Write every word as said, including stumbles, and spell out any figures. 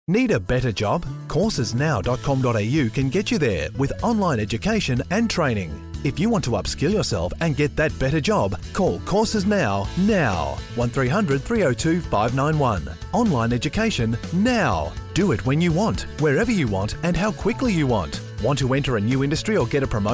Need a better job? courses now dot com dot a u can get you there with online education and training. If you want to upskill yourself and get that better job, call Courses Now, now. one three hundred three oh two five nine one. Online education now. Do it when you want, wherever you want, and how quickly you want. Want to enter a new industry or get a promotion?